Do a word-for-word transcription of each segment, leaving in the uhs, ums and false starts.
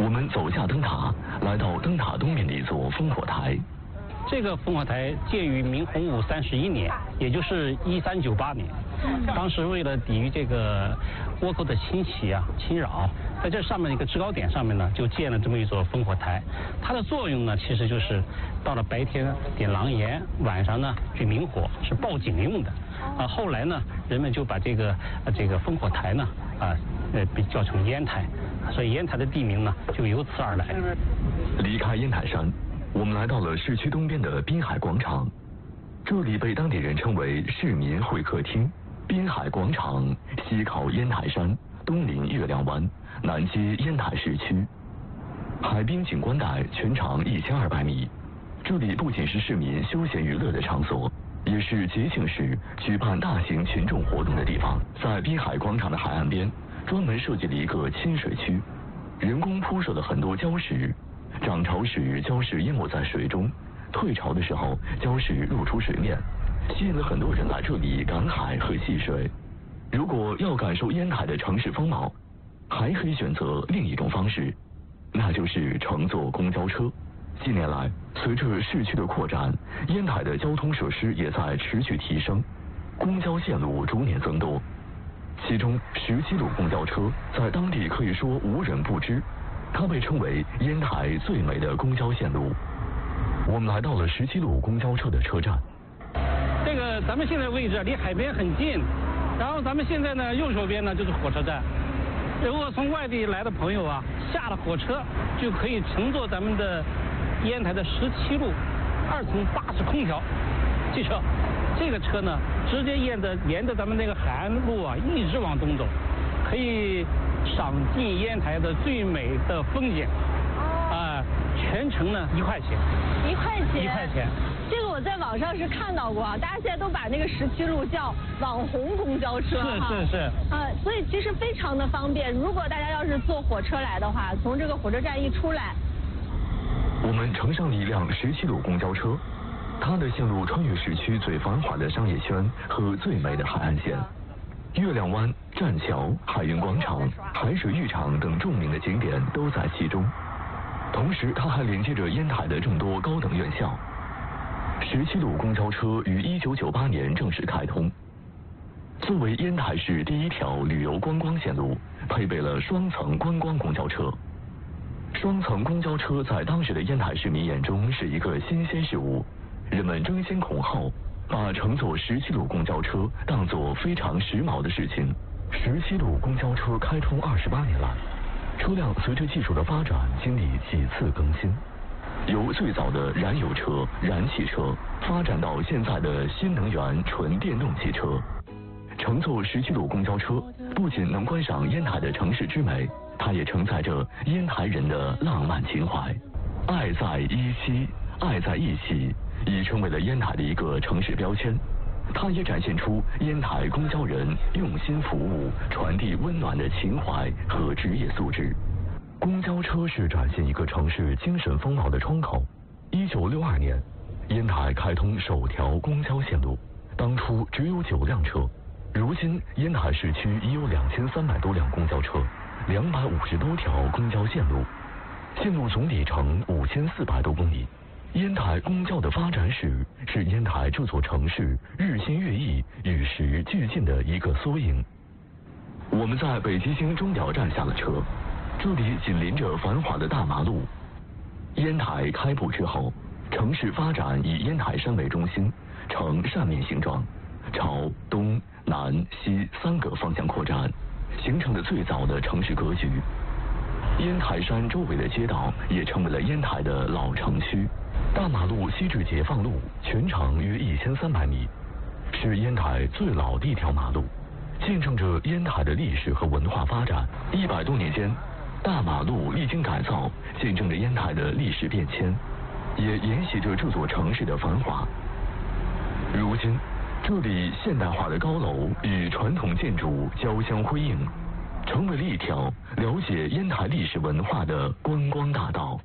我们走下灯塔，来到灯塔东面的一座烽火台。 这个烽火台建于明洪武三十一年，也就是一三九八年。当时为了抵御这个倭寇的侵袭啊、侵扰，在这上面一个制高点上面呢，就建了这么一座烽火台。它的作用呢，其实就是到了白天点狼烟，晚上呢去明火，是报警用的。啊，后来呢，人们就把这个呃这个烽火台呢啊呃被叫成烟台，所以烟台的地名呢就由此而来。 离开烟台山，我们来到了市区东边的滨海广场，这里被当地人称为市民会客厅。滨海广场西靠烟台山，东临月亮湾，南接烟台市区，海滨景观带全长一千二百米。这里不仅是市民休闲娱乐的场所，也是节庆时举办大型群众活动的地方。在滨海广场的海岸边，专门设计了一个亲水区，人工铺设了很多礁石，涨潮时礁石淹没在水中，退潮的时候礁石露出水面，吸引了很多人来这里赶海和戏水。如果要感受烟台的城市风貌，还可以选择另一种方式，那就是乘坐公交车。近年来，随着市区的扩展，烟台的交通设施也在持续提升，公交线路逐年增多。其中十七路公交车在当地可以说无人不知，它被称为烟台最美的公交线路。我们来到了十七路公交车的车站。 这个咱们现在位置离海边很近，然后咱们现在呢右手边呢就是火车站。如果从外地来的朋友啊，下了火车就可以乘坐咱们的烟台的十七路二层巴士空调汽车。这个车呢，直接沿着沿着咱们那个海岸路啊，一直往东走，可以赏尽烟台的最美的风景。啊、呃，全程呢一块钱。 一块钱。 一块钱。 这个我在网上是看到过，大家现在都把那个十七路叫网红公交车哈。是是是。 啊、呃，所以其实非常的方便。如果大家要是坐火车来的话，从这个火车站一出来， 我们乘上了一辆十七路公交车。它的线路穿越市区最繁华的商业圈和最美的海岸线，月亮湾、栈桥、海云广场、海水浴场等著名的景点都在其中。同时，它还连接着烟台的众多高等院校。十七路公交车于一九九八年正式开通，作为烟台市第一条旅游观光线路，配备了双层观光公交车。双层公交车在当时的烟台市民眼中是一个新鲜事物。人们争先恐后，把乘坐十七路公交车当作非常时髦的事情。十七路公交车开通二十八年来，车辆随着技术的发展经历几次更新，由最早的燃油车、燃气车发展到现在的新能源纯电动汽车。乘坐十七路公交车不仅能观赏烟台的城市之美，它也承载着烟台人的浪漫情怀。爱在依稀，爱在一起已成为了烟台的一个城市标签，它也展现出烟台公交人用心服务、传递温暖的情怀和职业素质。公交车是展现一个城市精神风貌的窗口。一九六二年，烟台开通首条公交线路，当初只有九辆车，如今烟台市区已有两千三百多辆公交车，两百五十多条公交线路，线路总里程五千四百多公里。烟台公交的发展史是烟台这座城市日新月异、与时俱进的一个缩影。我们在北极星钟表站下了车，这里紧邻着繁华的大马路。烟台开埠之后，城市发展以烟台山为中心，呈扇面形状，朝东南西三个方向扩展，形成了最早的城市格局。烟台山周围的街道也成为了烟台的老城区。大马路西至解放路全长约一千三百米，是烟台最老的一条马路，见证着烟台的历史和文化发展。一百多年间，大马路历经改造，见证着烟台的历史变迁，也沿袭着这座城市的繁华。如今，这里现代化的高楼与传统建筑交相辉映，成为了一条了解烟台历史文化的观光大道。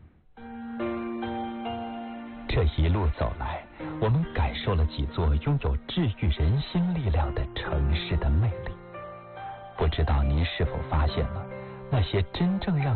这一路走来，我们感受了几座拥有治愈人心力量的城市的魅力。不知道您是否发现了，那些真正让